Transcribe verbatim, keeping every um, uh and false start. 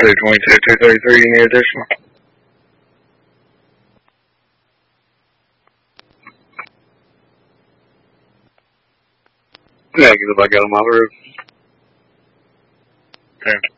two twenty-two, two thirty-three, you need additional? Negative, I got them on the roof. Okay.